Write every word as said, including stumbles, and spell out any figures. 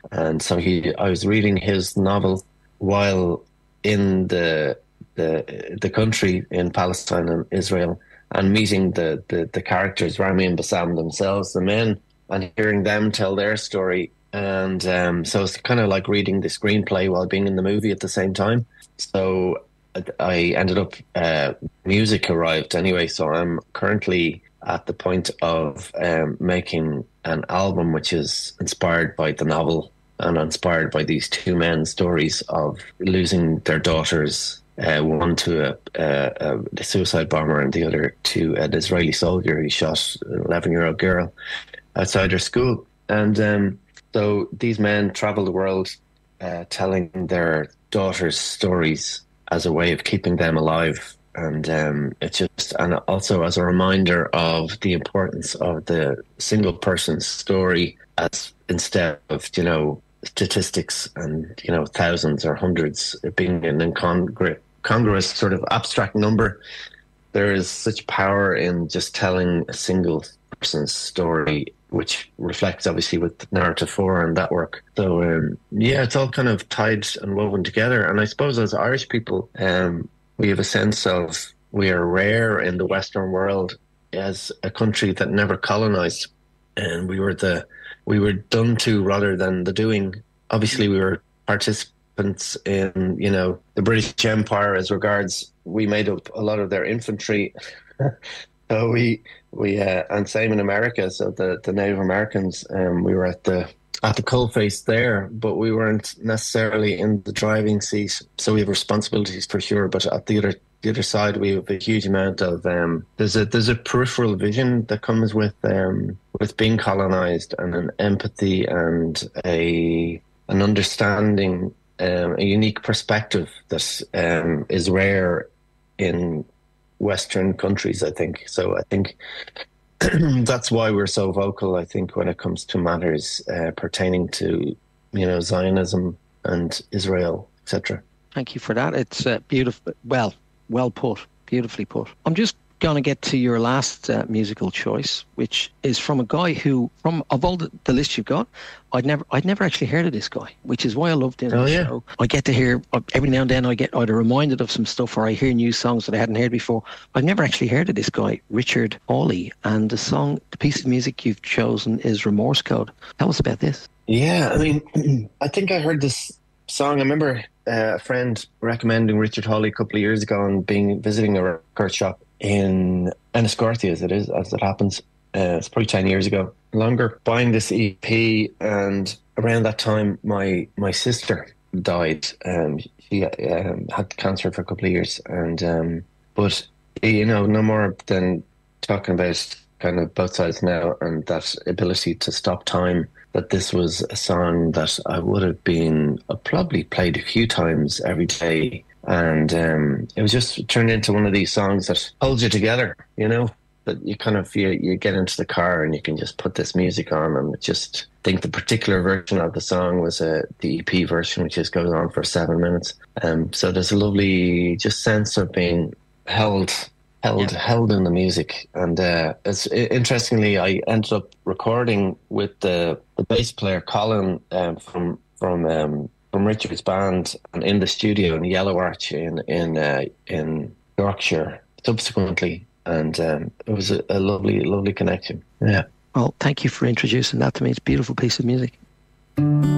And so he, I was reading his novel while in the the the country in Palestine and Israel, and meeting the the, the characters, Rami and Bassam themselves, the men, and hearing them tell their story. And um, so it's kind of like reading the screenplay while being in the movie at the same time. So I ended up, uh, music arrived anyway. So I'm currently at the point of um, making an album which is inspired by the novel and inspired by these two men's stories of losing their daughters, uh, one to a, a, a suicide bomber and the other to an Israeli soldier who shot an eleven-year-old girl outside her school. And um, so these men travel the world uh, telling their daughters' stories as a way of keeping them alive. And um, it's just, and also as a reminder of the importance of the single person's story, as instead of, you know, statistics and, you know, thousands or hundreds being an incongruous, congruous sort of abstract number. There is such power in just telling a single person's story, which reflects obviously with narrative four and that work. So um, yeah, it's all kind of tied and woven together. And I suppose as Irish people, um, we have a sense of we are rare in the Western world as a country that never colonized, and we were the we were done to rather than the doing. Obviously, we were participants in, you know, the British Empire as regards we made up a lot of their infantry. So we we uh, and same in America. So the, the Native Americans, um, we were at the at the coalface there, but we weren't necessarily in the driving seat. So we have responsibilities for sure. But at the other the other side, we have a huge amount of um, there's a there's a peripheral vision that comes with um, with being colonized, and an empathy and a an understanding, um, a unique perspective that um, is rare in Western countries, I think. So I think that's why we're so vocal, I think, when it comes to matters uh, pertaining to, you know, Zionism and Israel, et cetera. Thank you for that. It's uh, beautiful. Well, well put. Beautifully put. I'm just going to get to your last uh, musical choice, which is from a guy who, from of all the, the list you've got, I'd never, I'd never actually heard of this guy, which is why I love doing oh, the yeah. show. I get to hear every now and then. I get either reminded of some stuff, or I hear new songs that I hadn't heard before. I've never actually heard of this guy, Richard Hawley, and the song, the piece of music you've chosen is "Remorse Code." Tell us about this. Yeah, I mean, I think I heard this song. I remember uh, a friend recommending Richard Hawley a couple of years ago, and being visiting a record shop in Enniscorthy, as it is, as it happens. Uh, it's probably ten years ago, longer. Buying this E P, and around that time, my my sister died. Um, she um, had cancer for a couple of years, and um, but you know, no more than talking about kind of both sides now, and that ability to stop time. That this was a song that I would have been uh, probably played a few times every day. And um, it was just turned into one of these songs that holds you together, you know, that you kind of, you, you get into the car and you can just put this music on, and just think the particular version of the song was a, the E P version, which just goes on for seven minutes. Um, so there's a lovely just sense of being held, held, yeah. held in the music. And uh, it's, interestingly, I ended up recording with the, the bass player, Colin, um, from, from, um, from Richard's band, and in the studio in Yellow Arch in in uh, in Yorkshire subsequently, and um, it was a, a lovely lovely connection. Yeah. Well, thank you for introducing that to me. It's a beautiful piece of music.